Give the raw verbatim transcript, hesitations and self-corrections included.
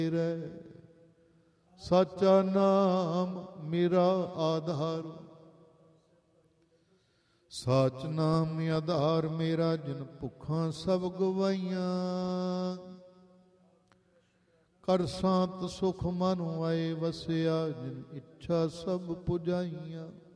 ਸਾਚਾ ਨਾਮ ਮੇਰਾ ਆਧਾਰ, ਸਾਚ ਨਾਮ ਆਧਾਰ ਮੇਰਾ, ਜਿਨ ਭੁੱਖਾਂ ਸਭ ਗਵਾਈਆਂ। ਕਰ ਸਾਂਤ ਸੁਖ ਮਨ ਆਏ ਵਸਿਆ, ਜਿਨ ਇੱਛਾ ਸਭ ਪੁਜਾਈਆਂ।